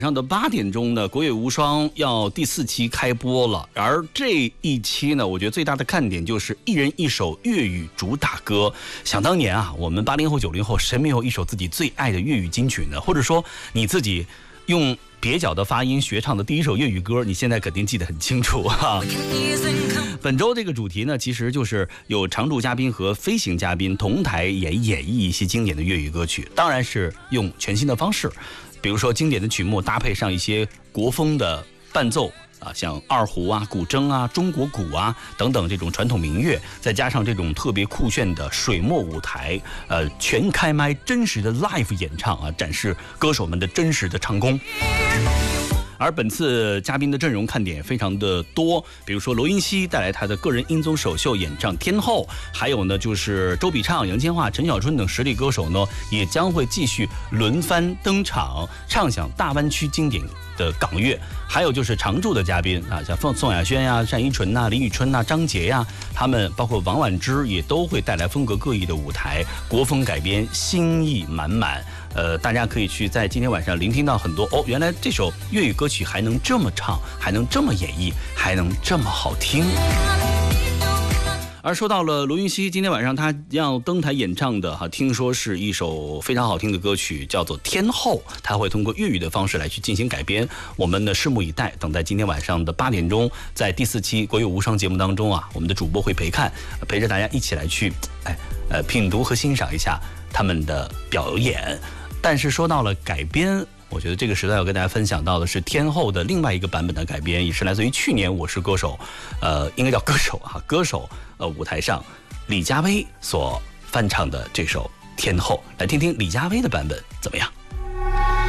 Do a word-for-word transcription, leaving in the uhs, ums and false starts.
上的八点钟呢，国乐无双要第四期开播了。而这一期呢，我觉得最大的看点就是一人一首粤语主打歌。想当年啊，我们八零后、九零后，谁没有一首自己最爱的粤语金曲呢？或者说你自己用蹩脚的发音学唱的第一首粤语歌，你现在肯定记得很清楚哈。本周这个主题呢，其实就是有常驻嘉宾和飞行嘉宾同台演演绎一些经典的粤语歌曲，当然是用全新的方式。比如说经典的曲目搭配上一些国风的伴奏啊，像二胡啊、古筝啊、中国鼓啊等等这种传统民乐，再加上这种特别酷炫的水墨舞台，呃，全开麦真实的 live 演唱啊，展示歌手们的真实的唱功。而本次嘉宾的阵容看点也非常的多，比如说罗云熙带来他的个人音综首秀演唱《天后》，还有呢就是周笔畅、杨千嬅、陈小春等实力歌手呢，也将会继续轮番登场，唱响大湾区经典的港乐。还有就是常驻的嘉宾啊，像宋宋亚轩呀、单依纯呐、林宇春呐、张杰呀，他们包括王婉之也都会带来风格各异的舞台，国风改编，新意满满。呃，大家可以去在今天晚上聆听到很多哦，原来这首粤语歌曲还能这么唱，还能这么演绎，还能这么好听。而说到了罗云熙，今天晚上他要登台演唱的哈，听说是一首非常好听的歌曲，叫做《天后》，他会通过粤语的方式来去进行改编。我们呢拭目以待，等待今天晚上的八点钟，在第四期国乐无双节目当中啊，我们的主播会陪看，陪着大家一起来去，哎，呃，品读和欣赏一下他们的表演。但是说到了改编，我觉得这个时代要跟大家分享到的是天后的另外一个版本的改编，也是来自于去年《我是歌手》，呃，应该叫歌手啊，歌手呃舞台上李佳薇所翻唱的这首《天后》，来听听李佳薇的版本怎么样？